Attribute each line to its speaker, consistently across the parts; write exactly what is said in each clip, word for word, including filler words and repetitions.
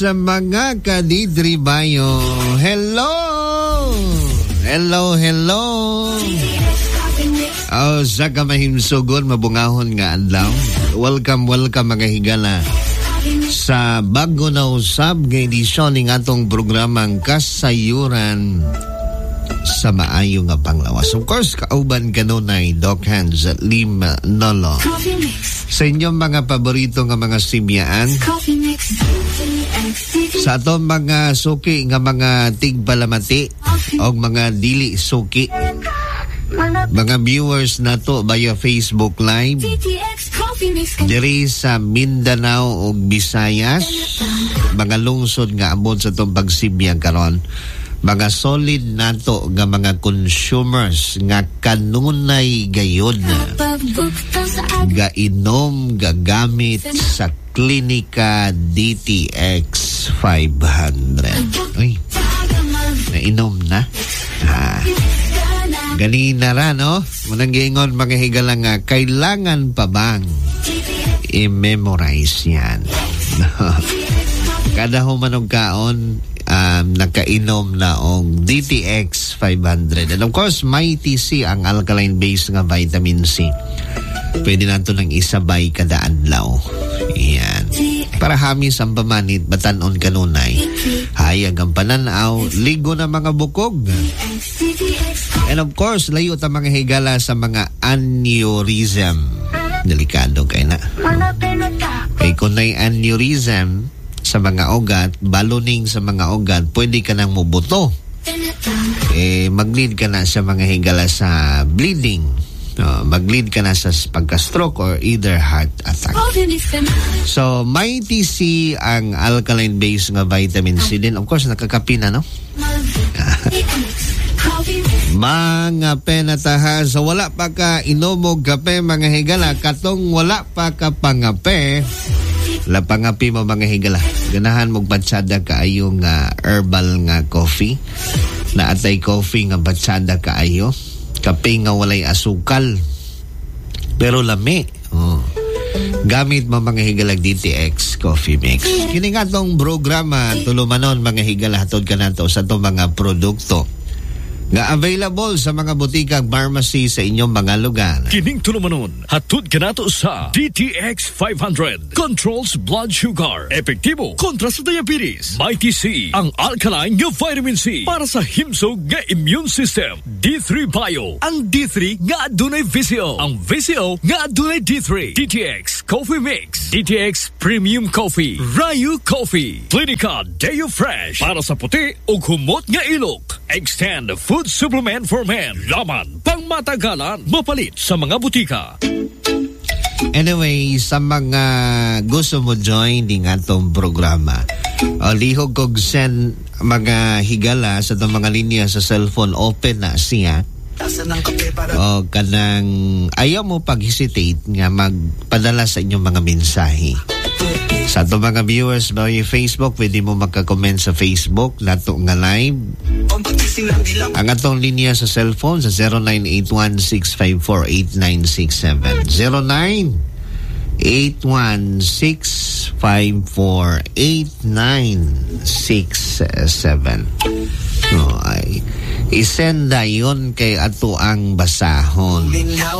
Speaker 1: Sa mga kadidribayo, hello! Hello, hello! Oh, sa kamahimsugon, mabungahon nga adlaw. Welcome, welcome mga higala sa bago na usab nga edisyon ng atong programang Kasayuran sa maayo nga panglawas. Of course, kauban kanunay Doc Hands at Lim Nolo. Sa inyong mga paborito nga mga simyaan, sa atong mga suki nga mga tigpalamati o mga dili suki, mga viewers nato via Facebook Live diri sa Mindanao ug Visayas, mga lungsod nga abot sa itong pagsibya karon, mga solid nato nga mga consumers nga kanunay gayod gainom gagamit sa Klinika D T X five hundred. Uy, nainom na? Ha. Ganina ra, no? Munang giingon mga higala nga, kailangan pa bang i-memorize yan? Kada humanong kaon, um, nakainom na og D T X five hundred. And of course, may T C ang alkaline-based nga vitamin C. Pwede nato nang isabay kada adlaw. Yan. Para hamis ang pamanit, batanon kanunay. Hayag ang pananaw, ligo na mga bukog. And of course, layo ta mga higala sa mga aneurysm. Delikado kay na. Kay kung na'y aneurysm sa mga ugat, baloning sa mga ugat, pwede ka nang mubuto. Eh, mag-lead ka na sa mga higala sa bleeding. Uh, mag-lead ka na sa pagka-stroke or either heart attack. So, may T C ang alkaline-based nga vitamin C din. Of course, nakakapi na, no? Mga penataha, so wala pa ka inomog kape mga higala, katong wala pa ka pangape, la pangapi mo mga higala. Ganahan mong batsada kaayo nga herbal nga coffee, na atay coffee nga batsada kaayo, kape nga walay asukal, pero lami. Oh. Gamit mo mga higalag D T X Coffee Mix. Kini nga tong programa, tulumanon mga higala, hatod ka na to sa to mga produkto nga available sa mga butikang pharmacy sa inyong mga lugar.
Speaker 2: Kining tulumanon, hatod ka na to sa D T X five hundred. Controls blood sugar. Epektibo kontra sa diabetes. May T C ang alkaline nga vitamin C para sa himsog nga immune system. D three Bio. Ang D three nga adunay V C O. Ang V C O nga adunay D three. D T X Coffee Mix. D T X Premium Coffee. Rayu Coffee. Klinika Deo Fresh para sa puti ug humot nga ilok. Extend food supplement for men. Laman pang matagalan. Mapalit sa mga butika.
Speaker 1: Anyway, sa mga gusto mo join din atong programa, o lihog kog send mga higala sa itong mga linya sa cellphone, open na siya. O kanang ayaw mo pag-hesitate nga magpadala sa inyong mga mensahe. Sa itong mga viewers ba yung Facebook, pwede mo magka-comment sa Facebook nato nga live. Ang atong linya sa cellphone sa zero nine eight one six five four eight nine six seven. zero nine eight one six five four eight nine six seven. No, ay isenda yon kay ato ang basahon.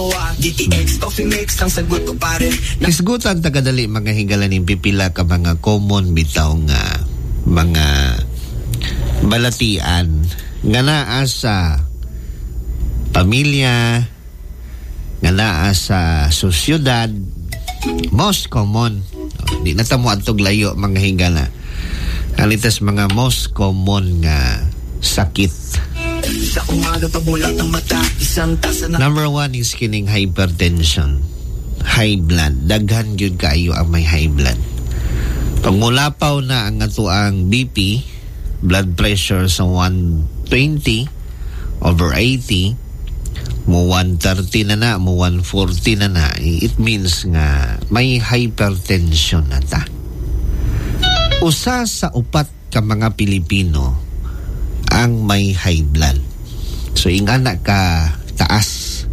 Speaker 1: Isgutan tagadali mga higalan ng pipila ka mga common bitaw nga mga balatian nga naa sa pamilya, nga naa sa sosyudad, most common. Di na tamo atog layo mga higala. Kalitas mga most common nga sakit. Number one is kining hypertension, high blood. Daghan yun kaayo ang may high blood. Pag mulapaw na ang ato ang B P, blood pressure sa one twenty over eighty, mo one thirty na na, mo one forty na na, it means nga may hypertension na ta. Usa sa upat ka mga Pilipino ang may high blood. So ingana ka taas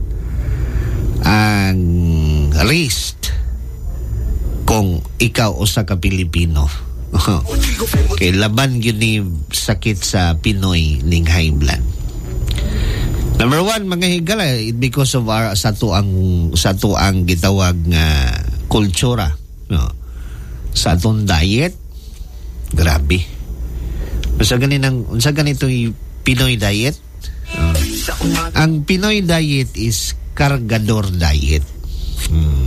Speaker 1: ang risk kung ikaw usa ka Pilipino Kay laban yun ni sakit sa Pinoy ning high blood. Number one, mga higala, because of our sa tuang sa tuang gitawag nga kultura, no? Sa atong diet, grabe. Sa ganinang sa ganito yung Pinoy diet, uh, ang Pinoy diet is kargador diet. Hmm.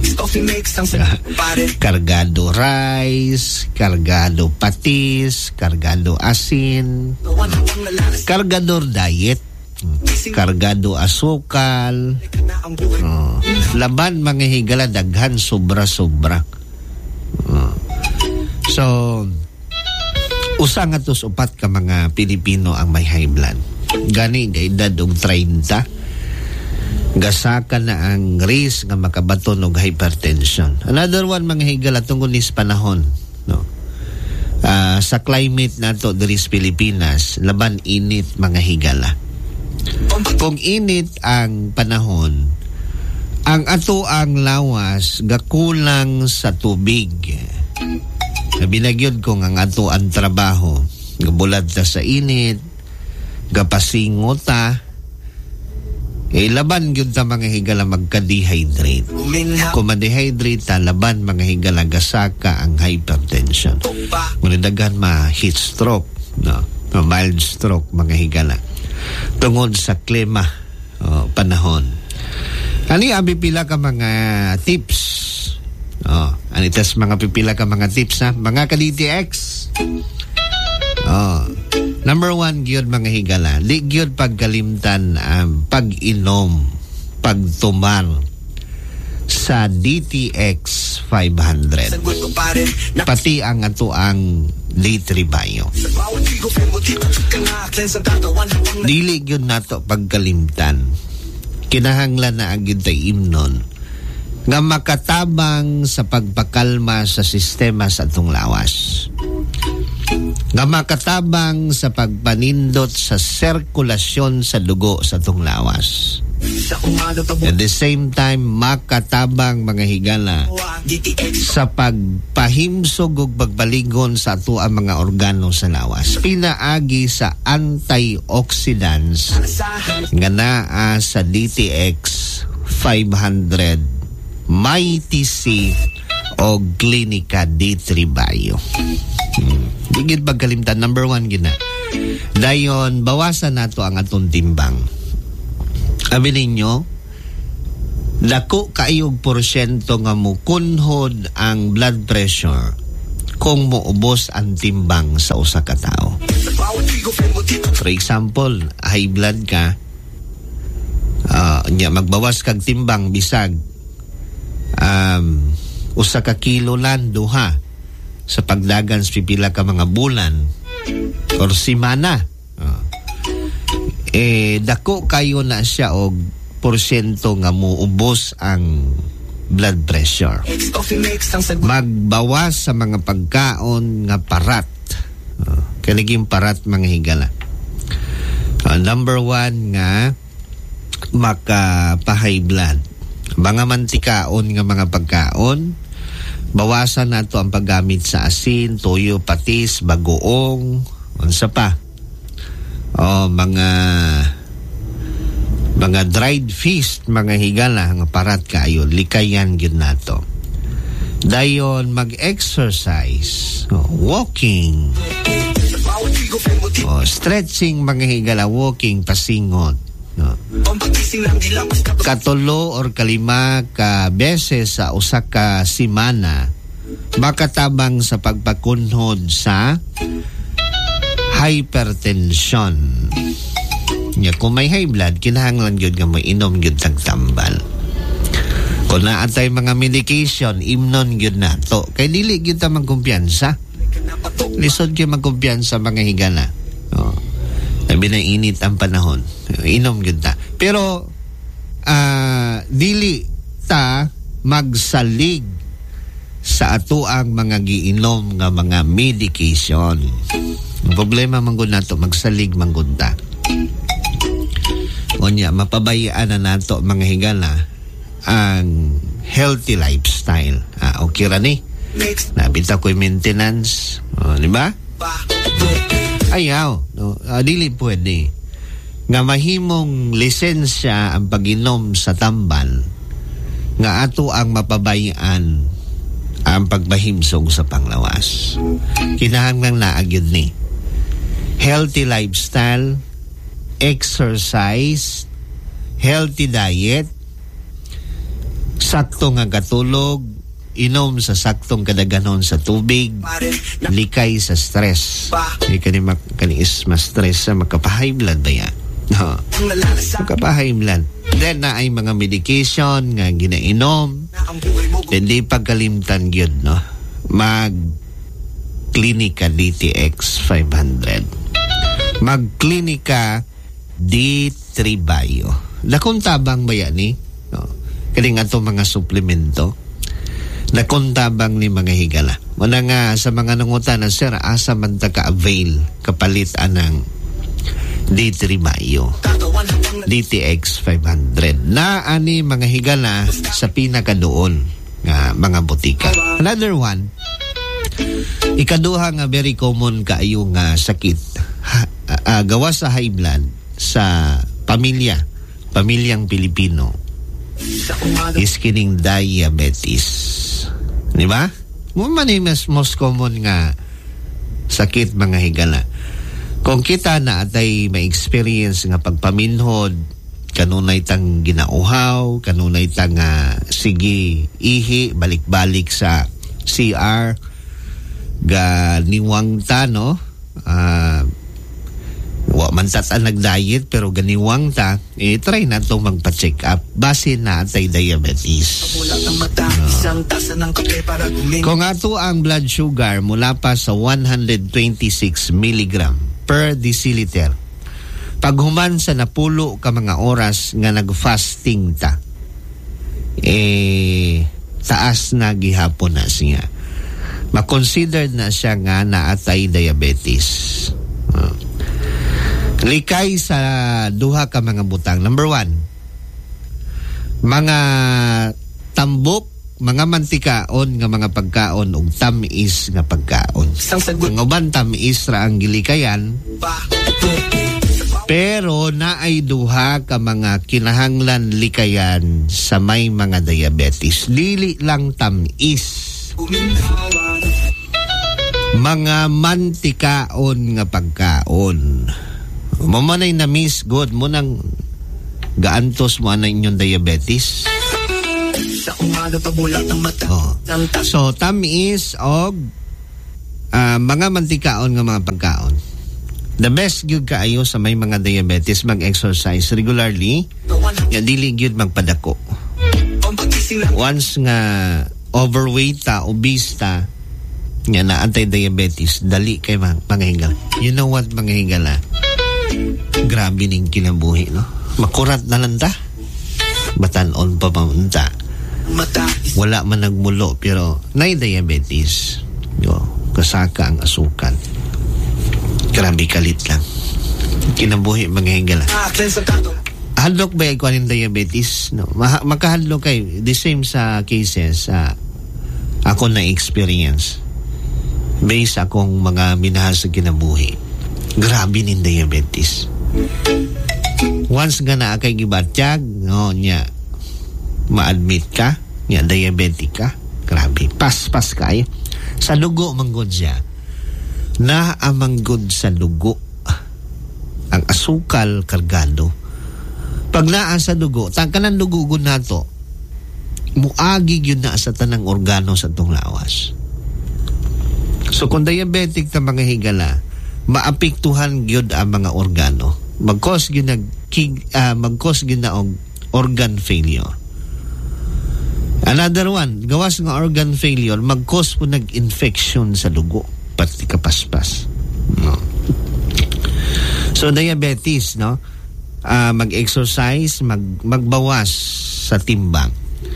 Speaker 1: Kargado rice, kargado patis, kargado asin, kargador diet. Kargado asukal, uh, laban mga higala daghan sobra-sobra. Uh, so usa nga tos upat ka mga Pilipino ang may high blood. Gani nga edad og thirty, gasaka na ang risk nga makabaton og hypertension. Another one mga higala tungod nis panahon, no. Uh, sa climate nato diri sa Pilipinas, laban init mga higala. Kung init ang panahon, ang ato ang lawas gakulang sa tubig. Binagyod ko ang ato ang trabaho, gabulad ta sa init, gapasingota, eh laban gyud ta mga higala magka-dehydrate. Kung ma-dehydrate ta, laban mga higala gasaka ang hypertension. Muna daghan ma-heat stroke, no? Mild stroke mga higala. Tungod sa klima, oh, panahon. Ani abi pila ka mga tips. Oh, anitas mga pipila ka mga tips ha, mga ka-D T X. Oh, number one gyud mga higala, di gyud pagkalimtan ang um, pag-inom, pagtumar sa D T X five hundred. Pati ang ato ang litribayo. Dili gyud nato pagkalimtan. Kinahanglan na agad tay imnon nga makatabang sa pagpakalma sa sistema sa atong lawas. Nga makatabang sa pagpanindot sa sirkulasyon sa dugo sa atong lawas. At the same time, makatabang mga higala sa pagpahimsog ug pagbaligon sa ato ang mga organo sa lawas. Pinaagi sa antioxidants nga naa sa D T X five hundred, Mighty C o Clinica D three Bio. Hmm. Digid pagkalimtan, number one gina. Dayon, bawasan nato ang atong timbang. Abi ninyo, dako kaayog porsyento nga mukunhod ang blood pressure kung muubos ang timbang sa usa ka tao. For example, high blood ka, uh, nya magbawas kag timbang bisag um, usa ka kilo lang duha sa pagdagan sa pipila ka mga bulan or simana. Uh, eh dako kayo na siya og porsyento nga muubos ang blood pressure. Magbawas sa mga pagkaon nga parat. Uh, kaniging parat mga higala. Uh, number one nga maka-high blood. Mga mantikaon nga mga pagkaon, bawasan nato ang paggamit sa asin, toyo, patis, bagoong, unsa pa. O mga mga dried fish, mga higala nga parat kaayo, likayan gyud nato. Dayon mag-exercise, o, walking, o, stretching mga higala, walking, pasingot. No. Katulo or kalima ka beses sa usa ka simana makatabang sa pagpakunhod sa hypertension. Nya kung may high blood, kinahanglan gyud nga mainom gyud tag tambal. Kung naatay mga medication, imnon gyud nato. Kay dili gyud ta magkumpiyansa. Lisod gyud magkumpiyansa mga higala. Oh. Sabi na init ang panahon. Inom gyud ta. Pero uh, dili ta magsalig sa ato ang mga giinom nga mga medication. Ang problema man gud nato magsalig man gud ta. Onya mapabayaan na nato mga higala ang healthy lifestyle. Ah, okay ra ni. Nabita ko'y maintenance. O, di ba? Ayaw. No? Uh, dili pwede. Nga mahimong lisensya ang pag-inom sa tambal, nga ato ang mapabayan ang pagbahimsog sa panglawas. Kinahanglang naagyod ni. Healthy lifestyle, exercise, healthy diet, sakto nga katulog, inom sa saktong kadaganon sa tubig, likay sa stress. Di ka ni mak- is ma-stress sa makapahay blood ba yan? No. Makapahay blood. Then na ay mga medication nga ginainom. Hindi pagkalimtan yun, no? Mag Clinica D T X five hundred. Mag Clinica D three Bio. Dakong tabang ba yan eh? No. Kaya nga itong mga suplemento. Nakuntabang ni mga higala. Muna nga sa mga nangutan na, sir, asa man ta ka-avail kapalit anang D three Bio. D T X five hundred. Na ani mga higala sa pinakadoon nga mga butika. Another one, ikaduha nga very common kaayo nga sakit. Ha, uh, gawa sa high blood sa pamilya, pamilyang Pilipino, is kining diabetes. Di ba? Mo man mas most common nga sakit mga higala. Kung kita na atay ma-experience nga pagpaminhod, kanunay tang ginauhaw, kanunay tang uh, sige ihi, balik-balik sa C R, ga niwang ta, no? Uh, wa man tatan nag-diet pero ganiwang ta, eh, try na itong magpa-check up base na atay diabetes. Uh, kung ato ang blood sugar mula pa sa one hundred twenty-six milligram per deciliter, pag human sa napulo ka mga oras nga nag-fasting ta, eh taas na gihapon na siya. Ma-considered na siya nga naatay diabetes. Uh, likay sa duha ka mga butang. Number one, mga tambok, mga mantikaon nga mga pagkaon ug tamis nga pagkaon. Ang uban tamis ra ang gilikayan, pero naay duha ka mga kinahanglan likayan sa may mga diabetes. Dili lang tamis, mga mantikaon nga pagkaon. Mamanay na miss good mo nang gaantos mo na inyong diabetes. Oh. So tamis og uh, mga mantikaon nga mga pagkaon. The best gyud kaayo sa may mga diabetes mag-exercise regularly. Ya dili gyud magpadako. Once nga overweight ta, obese ta, nga na anti-diabetes, dali kay mga, mga hingala. You know what, mga hingala? Grabe ning kinabuhi, no? Makurat na lang ta. Batanon pa pamunta. Wala man nagmulo, pero nay diabetes. Yo, kasaka ang asukal. Grabe kalit lang. Kinabuhi, mga hingala. Hadlok ba ikaw ng diabetes? No? Ma- makahadlok kay the same sa cases sa uh, ako na experience. Based akong mga minahal sa kinabuhi. Grabe ning diabetes. Once nga na kay gibatyag, no, nya ma-admit ka, nya diabetic ka. Grabe, pas-pas kay. Sa dugo manggod siya. Na amanggod sa dugo ang asukal kargado. Pag naa sa dugo, tangka ng dugo gud nato, muagi yun na sa tanang organo sa itong lawas. So kung diabetic ta mga higala, maapektuhan gyud ang mga organo. Mag-cause gyud nag uh, mag-cause gyud na og organ failure. Another one, gawas nga organ failure, mag-cause po nag-infection sa dugo, pati kapaspas. No. So diabetes, no? Uh, mag-exercise, mag magbawas sa timbang.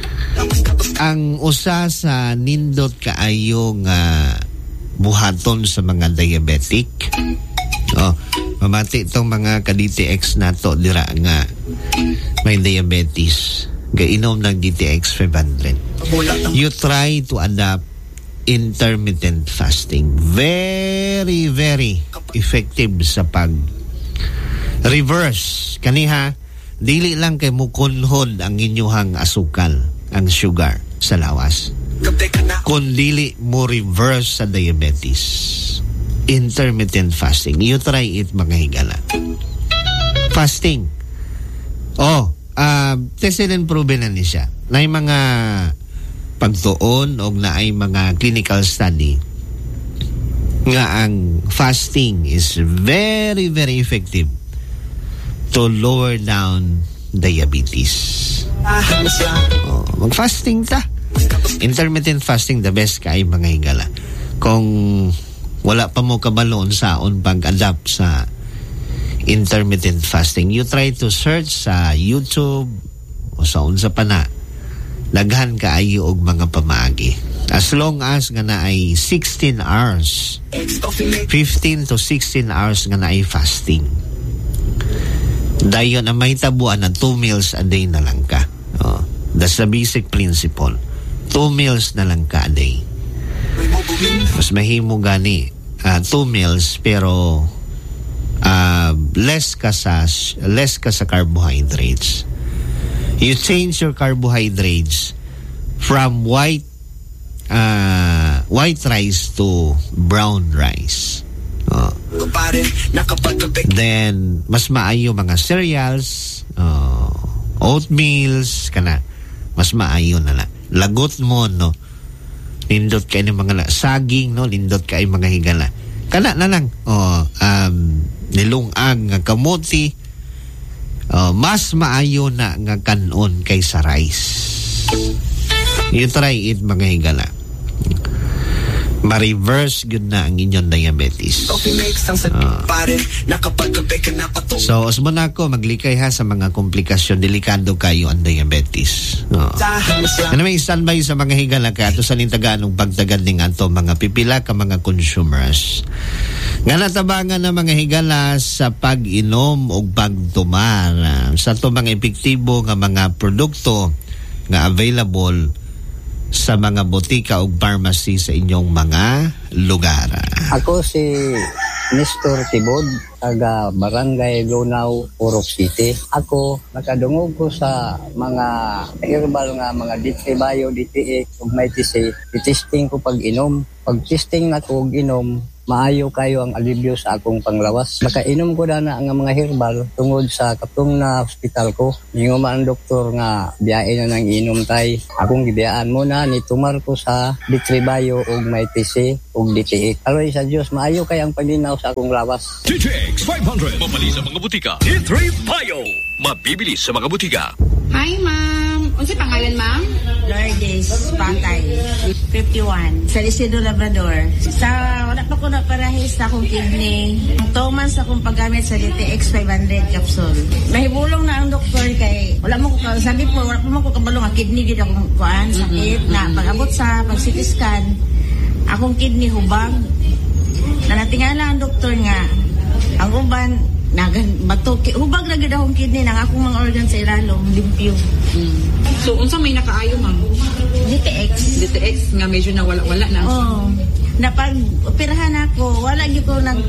Speaker 1: Ang usa sa nindot kaayo nga buhaton sa mga diabetic, oh, mamati itong mga ka-D T X nato dira nga may diabetes, gainom ng D T X five hundred. You try to adapt intermittent fasting. Very, very effective sa pag reverse. Kaniha, dili lang kay mukunhod ang inyuhang asukal, ang sugar sa lawas. Kung dili mo reverse sa diabetes. Intermittent fasting. You try it, mga higala. Fasting. Oh, uh, tested and proven na ni siya. Na mga pagtuon o na ay mga clinical study nga ang fasting is very, very effective to lower down diabetes. Oh, mag-fasting ta. Intermittent fasting, the best kay mga higala. Kung wala pa mo kabaloon saon pag-adapt sa intermittent fasting, you try to search sa YouTube o sa unsa pa na. Daghan kaayo og mga pamaagi. As long as nga na ay sixteen hours, fifteen to sixteen hours nga na ay fasting. Dayon ang mahitabuan na two meals a day na lang ka. Oh, that's the basic principle. Two meals na lang ka a day. Mas mahimo gani uh, two meals pero uh, less ka sa less ka sa carbohydrates. You change your carbohydrates from white uh, white rice to brown rice. Oh. Then mas maayo mga cereals, uh, oatmeals kana, mas maayo na la. Lagot mo no. Lindot kay ni mga la, saging no, lindot kay mga higala. Kana na lang. Oh, um nilungag nga kamote. Uh, mas maayo na nga kanon kaysa rice. You try it, mga higala. Ma-reverse good na ang inyong diabetes. Uh. So, osmo na ako, maglikay ha sa mga komplikasyon. Delikado kayo ang diabetes. Uh. Ano may standby sa mga higala ka? Ito sa nintagaan ng pagtagad ng ato mga pipila ka mga consumers. Nga natabangan ng mga higala sa pag-inom o pagtumar sa ito mga epektibo nga mga produkto nga available sa mga botika o pharmacy sa inyong mga lugar.
Speaker 3: Ako si Nestor Tibod, taga Barangay Lunao, Purok City. Ako, nakadungog ko sa mga herbal nga mga D T Bio, D T X, ug may T C. I-testing ko pag-inom. Pag-testing na ko inom, maayo kayo ang alibyo sa akong panglawas. Nakainom ko na na ang mga herbal tungod sa katong na hospital ko. Yung man ang doktor nga biyain na nang inom tay. Akong gibiyaan mo na nitumar ko sa D T Bio ug may T C ug D T X. Alay sa Dios, maayo kay ang paglinaw sa akong lawas.
Speaker 2: D T X five hundred, mabili sa mga butika. D three Bio, mabibili sa mga butika.
Speaker 4: Hi, ma'am. Unsa pangalan, ma'am?
Speaker 5: Lourdes Patay, fifty-one.
Speaker 4: Sa Isidro Labrador. Sa wala pa ko na parahis sa akong kidney. two months akong paggamit sa D T X five hundred capsule. Mahibulong na ang doktor kay wala mo ko sabi po wala pa mo ko kabalo nga kidney gid akong kuan sakit mm-hmm. na pag-abot sa pag-C T scan akong kidney hubag. Na natingala ang doktor nga ang uban nagan bato hubag na gid akong kidney nang akong mga organ sa ilalom limpyo.
Speaker 5: Mm. So unsa may nakaayo, ma'am?
Speaker 4: D T X.
Speaker 5: D T X nga medyo na wala wala na.
Speaker 4: Oh. Na pag operahan ako, wala gyud ko nag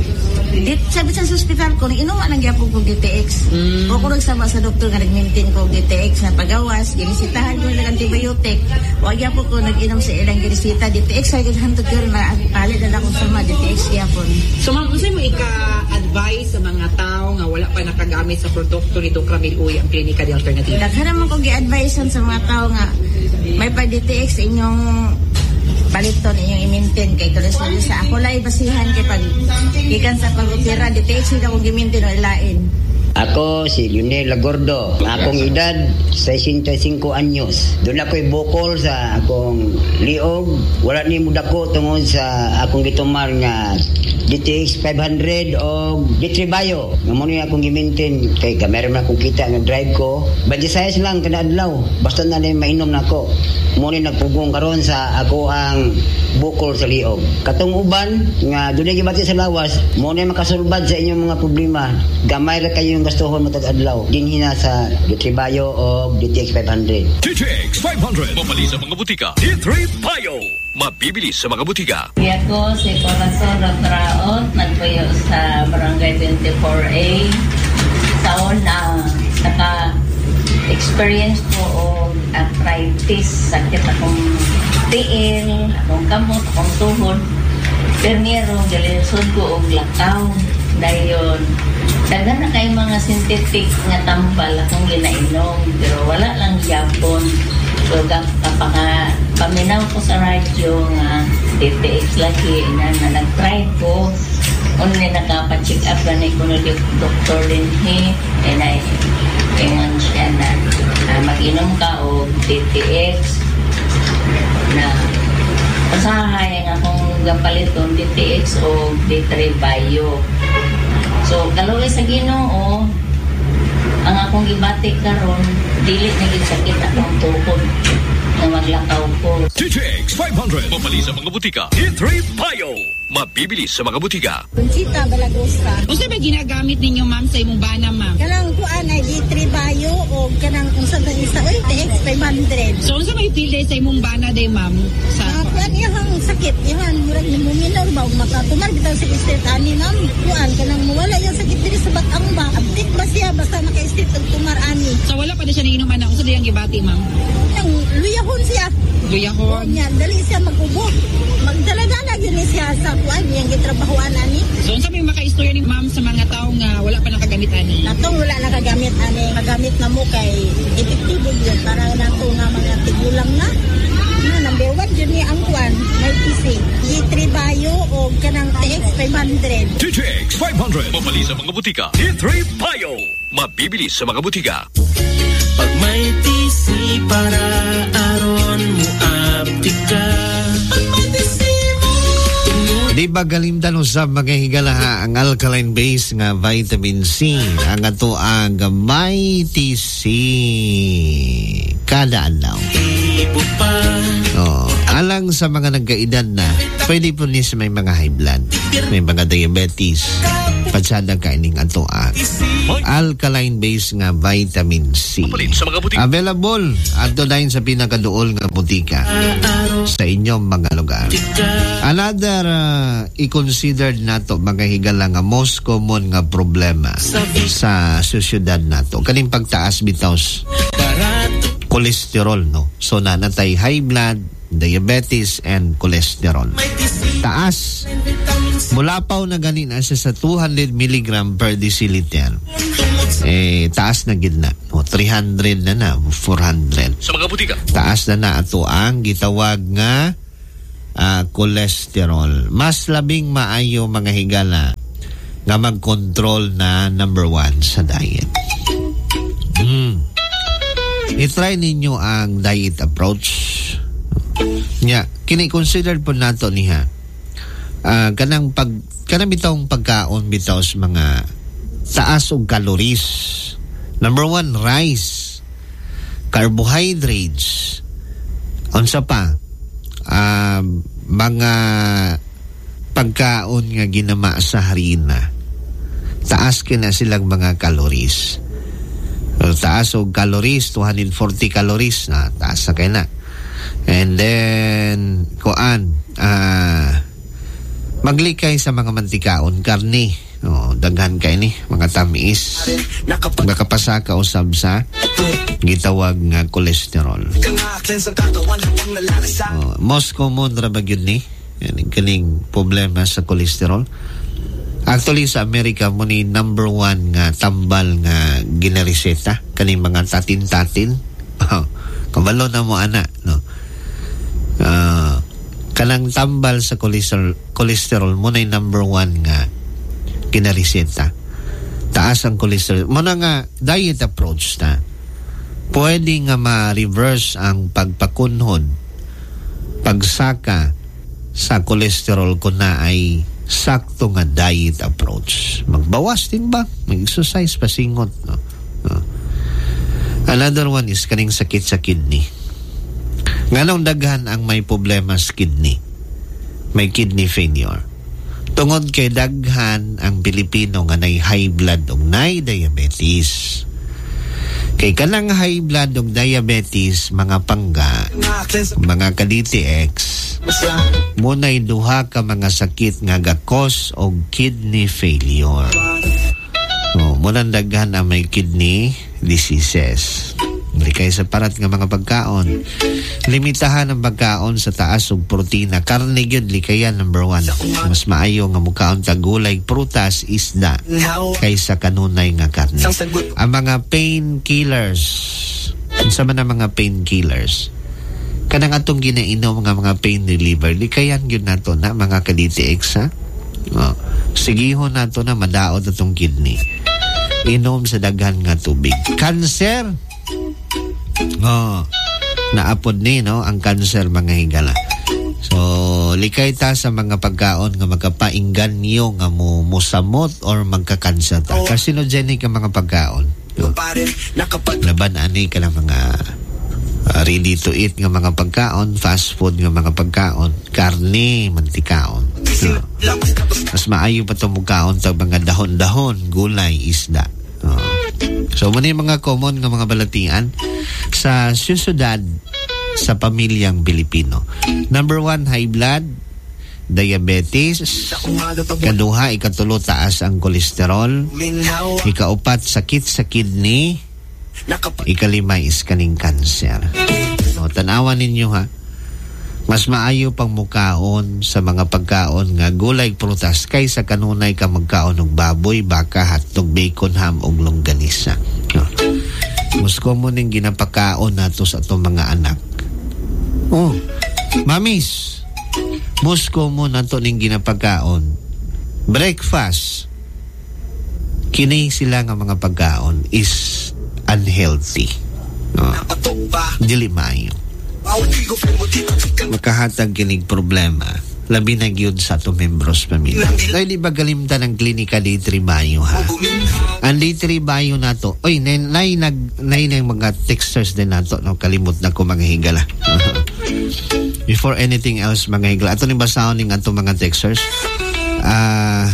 Speaker 4: dit sabi sa hospital ko inuwa nang gyapon ko D T X. Mm. O ko nagsama sa doktor nga nag-maintain ko D T X na pagawas, ginisitahan ko ng antibiotic. Wa gyapon ko nag-inom sa ilang ginisita D T X ay gihantod ko na palit na akong sama D T X gyapon.
Speaker 5: So ma'am, unsay mo ika-advise sa mga tao nga wala pa nakagamit sa produkto ni Doc Ramil Uy ang Klinika de Alternativa?
Speaker 4: Daghan naman ko gi-advise sa mga tao nga may pa D T X inyong paliton inyong i-maintain kay cholesterol sa ako lang basihan kay pag ikan sa pag-opera D T X hindi ako gi-maintain o ilain.
Speaker 3: Ako si Lionel Lagordo. Akong edad sesenta y cinco anyos. Doon ako'y bukol sa akong liog. Wala ni muda ko tungod sa akong gitumar nga D T X five hundred o D three Bio. Ngayon akong gi-maintain kay kamera man akong kita nga drive ko. Badya sayas lang kada adlaw. Basta na lang mainom na ko. Muna nagpugong karon sa ako ang bukol sa liog. Katong uban nga dunay gibati sa lawas, muna makasulbad sa inyong mga problema. Gamay ra kayo yung gastuhon mo tag-adlaw. Dinhi na sa D three Bio o D T X five hundred.
Speaker 2: D T X five hundred, mabali sa mga butika. D three Bio, Mabibili sa mga butika.
Speaker 6: Kaya ko si Corazon Rotraot, nagpuyo sa Barangay twenty-four A. Taon na naka-experience ko o arthritis, sakit akong tiil, akong kamot, akong tuhod. Pero galisod ko og lakaw. Dahil yun, dagan na kayo mga synthetic nga tambal akong ginainom. Pero wala lang yapon. So, kapag paminaw ko sa radyo nga D T X lagi na, na nag-try ko, unli nakapacheck up na ni kuno Doctor Linhe, eh na ingon siya na uh, mag-inom ka o D T X na pasahay ang akong gapaliton D T X o D three Bio. So, kaluwi sa Ginoo, ang akong gibati karon dili na gid sakit akong tuhod na maglakaw ko.
Speaker 2: D T X five hundred, mabali sa mga butika. D three Bio, mabibili sa mga butika.
Speaker 4: Conchita Balagosa.
Speaker 5: Unsa ba ginagamit ninyo, ma'am, sa imong bana, ma'am?
Speaker 4: Kanang kuan ay D three Bio o kanang unsa na isa oy D T X five hundred.
Speaker 5: So, unsa may feel day sa imong bana day, ma'am? Sa
Speaker 4: Ah, kuan iyang sakit, iyang murag ni muminor ba makatumar bitaw sa istet ani nam. Kuan kanang mawala yung sakit diri sa batang ba. Abtik ba siya basta naka-istet og tumar ani.
Speaker 5: so wala pa na siya niinuman na unsa diyang gibati, ma'am?
Speaker 4: Yang luyahon siya.
Speaker 5: Luyahon.
Speaker 4: Nya dali siya mag-ubo. Magdala-dala gyud siya sa kuan yang gitrabahoan ani.
Speaker 5: So, unsa may maka-istorya ni ma'am sa mga tao nga wala pa nakagamit ani?
Speaker 4: Natong wala nakagamit ani, magamit na mo kay epektibo yun para nato nga mga tigulang na. Na number one yun ni ang kuan, may T C. D three Bio o kanang T X five hundred.
Speaker 2: D T X five hundred, mabali sa mga butika. D three Bio, mabibili sa mga butika.
Speaker 7: Pag may T C para aron mo aptika. Pag may T C mo.
Speaker 1: Di ba galimtan usab mga higala ang alkaline base nga vitamin C ang ato ang may T C kada adlaw.
Speaker 7: Ibo pa.
Speaker 1: Oh, alang sa mga nagkaedad na, pwede po ni sa may mga high blood, may mga diabetes, patsada kaining ato ang alkaline base nga vitamin C.
Speaker 2: Mabali sa mga butika.
Speaker 1: Available ato dahil sa pinakaduol nga butika sa inyong mga lugar. Another uh, i-considered nato mga higala nga most common nga problema sa sosyedad nato kaning pagtaas bitaws kolesterol, no? So nanatay high blood, diabetes and cholesterol. Taas. Mulapaw na ganin na siya sa two hundred milligram per deciliter. Eh taas na gid na. O three hundred na na, four hundred.
Speaker 2: Sa mga butika.
Speaker 1: Taas na na ato ang gitawag nga uh, cholesterol. Mas labing maayo mga higala nga mag-control na number one sa diet. Hmm. I-try ninyo ang diet approach. Nya, kini-consider po nato niha. Uh, kanang pag kanang bitawng pagkaon bitaw sa mga taas og calories. Number one, rice, carbohydrates. Unsa pa? Uh, mga pagkaon nga ginama sa harina. Taas kina silang mga calories. Taas og calories, two hundred forty calories na taas sa kay na. And then kuan ah uh, maglikay sa mga mantikaon, karne, oh, daghan kay ni mga tamis. Nakapasa ka usab sa gitawag nga cholesterol. Oh, most common ra ba gyud ni kaning problema sa cholesterol. Actually, sa Amerika, mo ni number one nga tambal nga ginareseta. Kaning mga tatin-tatin. Oh, kabalo na mo, ana. No? Uh, kanang tambal sa cholesterol, cholesterol mo na number one nga ginareseta. Taas ang cholesterol. Mo na nga, diet approach na. Pwede nga ma-reverse ang pagpakunhod, pagsaka sa cholesterol ko na ay sakto nga diet approach. Magbawas din ba? Mag-exercise, pasingot. No? No. Another one is kaning sakit sa kidney. Nganong daghan ang may problema sa kidney? May kidney failure. Tungod kay daghan ang Pilipino nga nay high blood o nay diabetes. Kay kanang high blood o diabetes, mga pangga, mga ka-D T X, Muna'y duha ka mga sakit nga gakos og kidney failure. Oh, munang daghan ang may kidney diseases. Hindi kayo sa parat nga mga pagkaon. Limitahan ang pagkaon sa taas og protina. Karne gyud likayan number one. Mas maayo nga mukaon ta gulay, prutas, isda kaysa kanunay nga karne. Ang mga painkillers, unsa man ang mga painkillers? Kanang atong ginainom nga mga pain reliever, likayan gyud nato na mga ka-D T X ha. Oh, sigihon nato na madaot atong kidney. Inom sa daghan nga tubig. Cancer. Oh, naapod ni no ang cancer mga higala. So likay ta sa mga pagkaon nga magkapainggan niyo nga mo musamot or magka-cancer ta. Carcinogenic ang mga pagkaon. No? Laban ani ka ng mga uh, ready to eat nga mga pagkaon, fast food nga mga pagkaon, karne, mantikaon. No? Mas maayo pa itong mukhaon sa mga dahon-dahon, gulay, isda. No? So muna yung mga common nga mga balatian sa syudad sa pamilyang Pilipino. Number one, high blood, diabetes. Kaduha, ikatulo, taas ang kolesterol. Ikaupat, sakit sa kidney. Ikalima is kaning cancer. So, tanawan ninyo ha, mas maayo pang mukaon sa mga pagkaon nga gulay, prutas kaysa kanunay ka magkaon og baboy, baka, hotdog, bacon, ham og longganisa. No. Mas common ning ginapakaon nato sa atong mga anak. Oh, mamis, mas common nato ning ginapakaon. Breakfast. Kini sila nga mga pagkaon is unhealthy. No. Dili maayo. Makahatag kinig problema labi na gyud sa ato membros pamilya. Kaya di ba galimtan ang klinika D three Bayo ha? Ang D three Bayo nato, oy, nay nay nag nay nang mga texters din nato, no, kalimot na ko mga higala. Before anything else mga higala, ato ni basahon ning ato mga texters. Ah,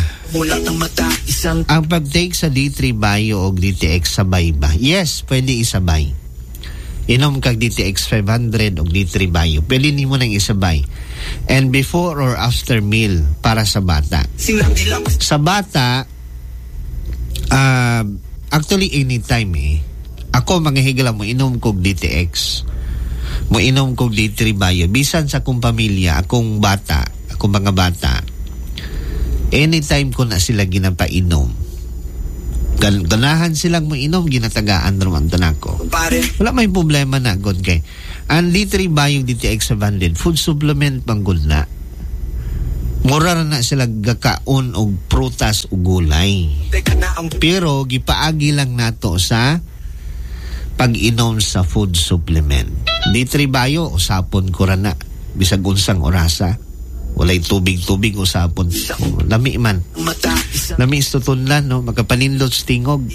Speaker 1: uh, ang pag-take sa D three Bayo o D T X sabay ba? Yes, pwede isabay. Inom kag D T X five hundred o D three Bayo. Pwede ni mo nang isabay. And before or after meal para sa bata. Sa bata, uh, actually anytime eh. Ako mga higala mo inom kog D T X. Mo inom kog D three Bayo. Bisan sa akong pamilya, akong bata, akong mga bata, anytime ko na sila ginapainom. Gan ganahan silang mo inom, ginatagaan naman tanako. Wala may problema na god kay. Ang D three Bayo D T X five hundred food supplement panggod na. Mura na sila gakaon og prutas ug gulay. Pero gipaagi lang nato sa pag-inom sa food supplement. D three Bayo usapon ko ra na bisag unsang orasa. Walay tubig-tubig usapon. Oh, lami man. Lami istutunlan, no? Magkapanindot stingog.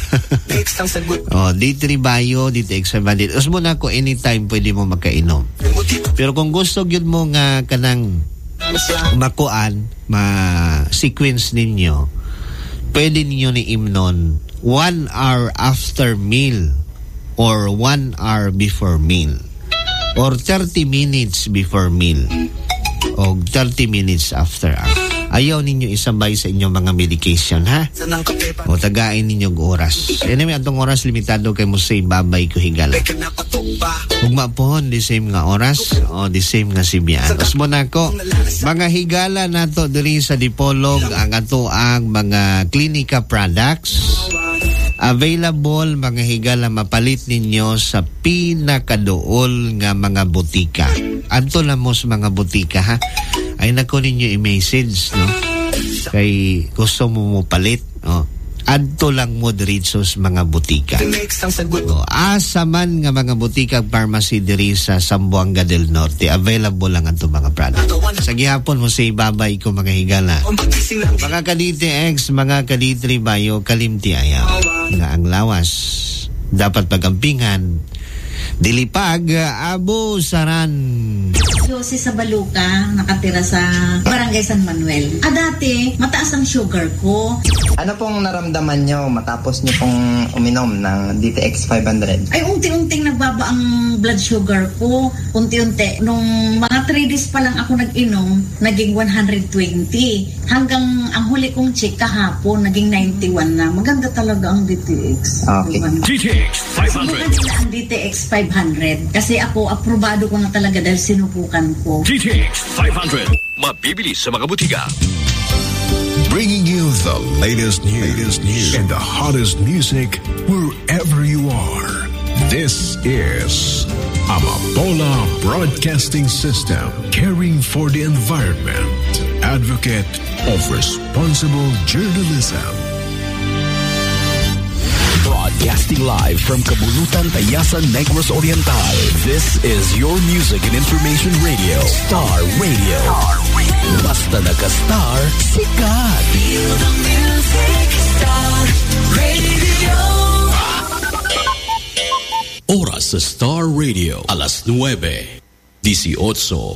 Speaker 1: Oh, D three Bayo, D T X five hundred. Usmo na ako anytime pwede mo magkainom. Pero kung gusto yun mo nga kanang makuan, ma-sequence ninyo, pwede ninyo ni imnon one hour after meal or one hour before meal or thirty minutes before meal o thirty minutes after. Ayaw ninyo isabay sa inyong mga medication, ha? O tagain ninyo oras. Anyway, atong oras limitado kay mo say babay ko higala. Huwag mapuhon, the same nga oras o the same nga sibyan. Tapos mo na ko, mga higala nato diri sa Dipolog ang ato ang mga klinika products. Available mga higala mapalit ninyo sa pinakadool nga mga butika. Adto lang mo sa mga butika, ha? Ay nako ninyo i-message, no? Kay gusto mo mo palit, no? Adto lang mo diretso sa mga butika. O, asa man nga mga butika pharmacy diri sa Zamboanga del Norte, available lang ato mga product. Sa gihapon mo say babay ko mga higala. Mga ka-D T X, mga ka-D three Bayo, kalimti ayaw. Nga ang lawas dapat pagampingan, dilipag abo saran.
Speaker 8: Jose sa Baluca, nakatira sa Barangay San Manuel. Ah, dati, mataas ang sugar ko.
Speaker 9: Ano pong naramdaman nyo matapos nyo pong uminom ng D T X five hundred?
Speaker 8: Ay, unti-unting nagbaba ang blood sugar ko. Unti-unti. Nung mga three days pa lang ako nag-inom, naging one hundred twenty. Hanggang ang huli kong check kahapon, naging ninety-one na. Maganda talaga ang D T X.
Speaker 9: Okay.
Speaker 2: D T X five hundred.
Speaker 8: Subukan nila ang D T X five hundred. Kasi ako, aprobado ko na talaga dahil sinubukan ko.
Speaker 2: D T X five hundred. Mabibili sa mga butika.
Speaker 10: Bringing you the latest news, latest news and the hottest music wherever you are. This is Amapola Broadcasting System, caring for the environment, advocate of responsible journalism.
Speaker 2: Broadcasting live from Kabulutan, Tayasan, Negros Oriental. This is your music and information radio, Star Radio. Star Radio. Basta naka-star, sikat. Feel the music, Star Radio. Oras sa Star Radio, alas nuwebe, dieciocho.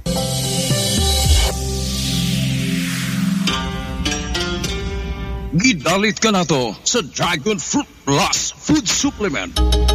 Speaker 2: Gidalit ka na to sa Dragon Fruit Plus Food Supplement.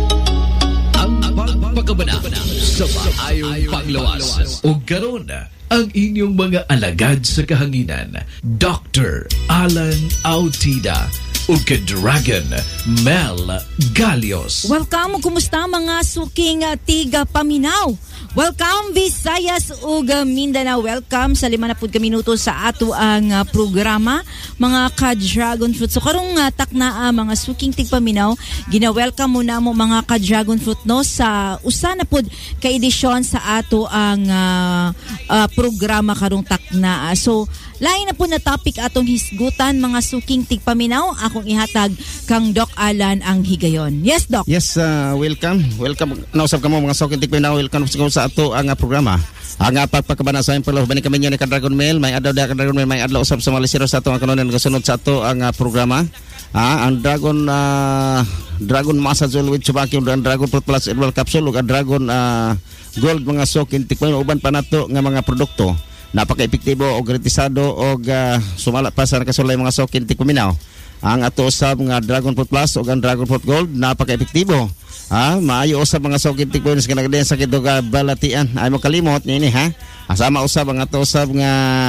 Speaker 2: Ang pagpagabana sa maayong panglawas. O garon ang inyong mga alagad sa kahanginan, Doctor Alan Autida o ka-Dragon Mel Galios.
Speaker 11: Welcome, kumusta mga suking uh, tiga paminaw? Welcome Visayas ug Mindanao. Welcome sa lima na pud ka minuto sa ato ang uh, programa mga ka-Dragon Fruit. So karong uh, takna uh, mga suking tigpaminaw, gina-welcome mo na mo mga ka-Dragon Fruit no sa usa na pud ka edisyon sa ato ang uh, uh, programa karong takna. Uh, so lain na pud na topic atong hisgutan mga suking tigpaminaw. Akong ihatag kang Doc Alan ang higayon. Yes, Doc.
Speaker 12: Yes, uh, welcome. Welcome. Nausap ka mo mga suking tigpaminaw. Welcome sa ato ang uh, programa. Ang uh, pagpakabana sa imong pala bani kami ni ka-Dragon Mail, may adlaw da ka-Dragon Mail, may adlaw usab sa mga lisero sa ato ang kanunan kasunod sa ato ang uh, programa. Ah, ang Dragon uh, Dragon Massage Oil with Chubaki, ang Dragon Fruit Plus Herbal Capsule ug ang Dragon uh, Gold mga suking tigpaminaw uban pa nato nga mga produkto. Napaka-epektibo og gratisado og uh, sumala pa sa nakasulay mga suking tigpaminaw. Ang ato usab nga Dragon Fruit Plus ug ang Dragon Fruit Gold napaka-epektibo. Ah, maayo usab mga suking tigpaminaw sa kanagden sakit ug balatian. Ay mo kalimot niini ha. Asama usab ang ato usab nga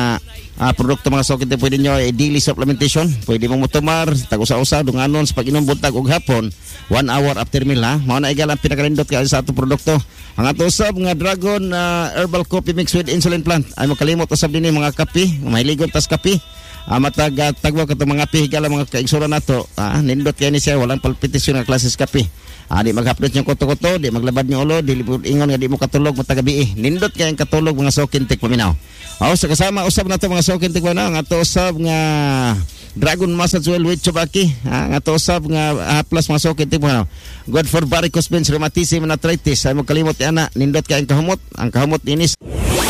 Speaker 12: ah, produkto mga suking tigpaminaw pwede nyo eh, daily supplementation. Pwede mo mutumar tag-usa-usa dunganon sa pag-inom buntag ug hapon one hour after meal ha. Mao na igal ang pinakalindot kay sa ato produkto. Ang ato usab nga Dragon uh, Herbal Coffee mixed with insulin plant. Ay mo kalimot usab dinhi mga kape, mahiligon tas kape. Ah, matag uh, tagwa kato mga pihigala mga kaigsuran nato. Ah, nindot kay ni siya walang palpitasyon nga klases kape. Ah, di maghaplos yung koto-koto, di maglabad yung ulo, di ingon nga di mo katulog matagabi. Nindot kay ang katulog mga suking tigpaminaw. Oh, sa kasama usab nato mga suking tigpaminaw, ang ato usab nga Dragon Massage Oil with Chubaki. Ah, ang ato usab nga uh, plus mga suking tigpaminaw. Good for varicose veins, rheumatism, and arthritis. Ay mo kalimot ana, nindot kay ang kahumot, ang kahumot inis.